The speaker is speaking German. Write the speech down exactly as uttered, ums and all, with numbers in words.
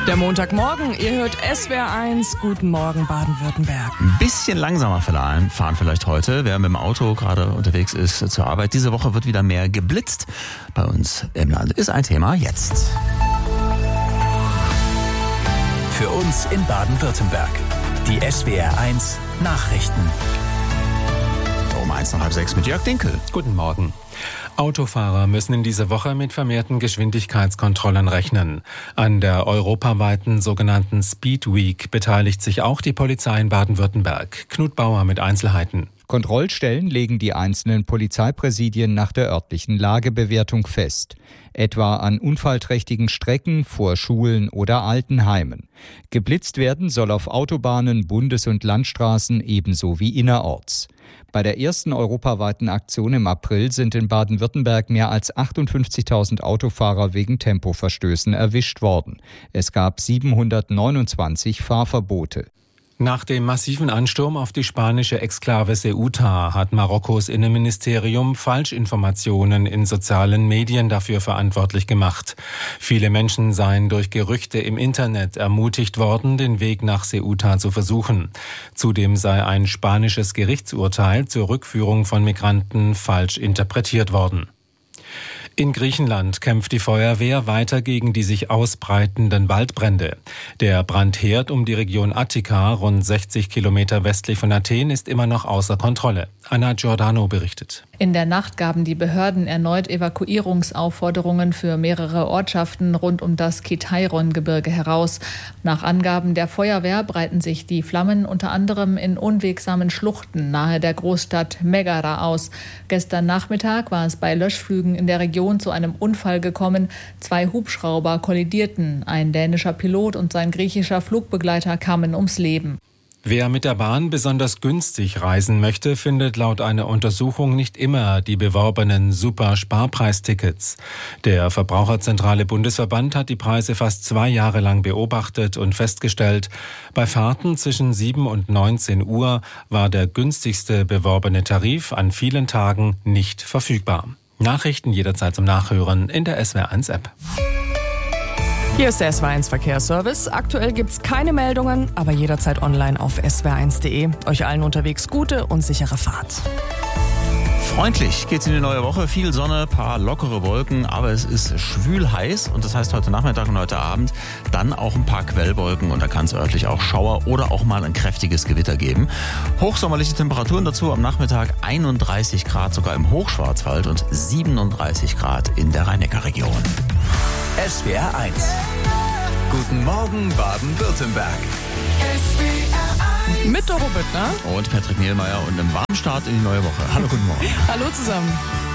Der Montagmorgen, ihr hört S W R eins, guten Morgen Baden-Württemberg. Ein bisschen langsamer fahren vielleicht heute, wer mit dem Auto gerade unterwegs ist zur Arbeit. Diese Woche wird wieder mehr geblitzt bei uns im Land. Ist ein Thema jetzt. Für uns in Baden-Württemberg. Die S W R eins Nachrichten. Um eins nach halb sechs mit Jörg Dinkel. Guten Morgen. Autofahrer müssen in dieser Woche mit vermehrten Geschwindigkeitskontrollen rechnen. An der europaweiten sogenannten Speed Week beteiligt sich auch die Polizei in Baden-Württemberg. Knut Bauer mit Einzelheiten. Kontrollstellen legen die einzelnen Polizeipräsidien nach der örtlichen Lagebewertung fest. Etwa an unfallträchtigen Strecken vor Schulen oder Altenheimen. Geblitzt werden soll auf Autobahnen, Bundes- und Landstraßen ebenso wie innerorts. Bei der ersten europaweiten Aktion im April sind in Baden-Württemberg mehr als achtundfünfzigtausend Autofahrer wegen Tempoverstößen erwischt worden. Es gab siebenhundertneunundzwanzig Fahrverbote. Nach dem massiven Ansturm auf die spanische Exklave Ceuta hat Marokkos Innenministerium Falschinformationen in sozialen Medien dafür verantwortlich gemacht. Viele Menschen seien durch Gerüchte im Internet ermutigt worden, den Weg nach Ceuta zu versuchen. Zudem sei ein spanisches Gerichtsurteil zur Rückführung von Migranten falsch interpretiert worden. In Griechenland kämpft die Feuerwehr weiter gegen die sich ausbreitenden Waldbrände. Der Brandherd um die Region Attika, rund sechzig Kilometer westlich von Athen, ist immer noch außer Kontrolle. Anna Giordano berichtet. In der Nacht gaben die Behörden erneut Evakuierungsaufforderungen für mehrere Ortschaften rund um das Kitairon-Gebirge heraus. Nach Angaben der Feuerwehr breiten sich die Flammen unter anderem in unwegsamen Schluchten nahe der Großstadt Megara aus. Gestern Nachmittag war es bei Löschflügen in der Region zu einem Unfall gekommen. Zwei Hubschrauber kollidierten. Ein dänischer Pilot und sein griechischer Flugbegleiter kamen ums Leben. Wer mit der Bahn besonders günstig reisen möchte, findet laut einer Untersuchung nicht immer die beworbenen Super-Sparpreistickets. Der Verbraucherzentrale Bundesverband hat die Preise fast zwei Jahre lang beobachtet und festgestellt, bei Fahrten zwischen sieben und neunzehn Uhr war der günstigste beworbene Tarif an vielen Tagen nicht verfügbar. Nachrichten jederzeit zum Nachhören in der S W R eins App. Hier ist der S W R eins Verkehrsservice. Aktuell gibt's keine Meldungen, aber jederzeit online auf s w r eins punkt de. Euch allen unterwegs gute und sichere Fahrt. Freundlich geht's in die neue Woche. Viel Sonne, paar lockere Wolken, aber es ist schwül heiß und das heißt heute Nachmittag und heute Abend dann auch ein paar Quellwolken und da kann es örtlich auch Schauer oder auch mal ein kräftiges Gewitter geben. Hochsommerliche Temperaturen dazu am Nachmittag einunddreißig Grad sogar im Hochschwarzwald und siebenunddreißig Grad in der Rhein-Neckar-Region. S W R eins. Guten Morgen Baden-Württemberg. Mit Doro Büttner und Patrick Niehlmeier und einem warmen Start in die neue Woche. Hallo, guten Morgen. Hallo zusammen.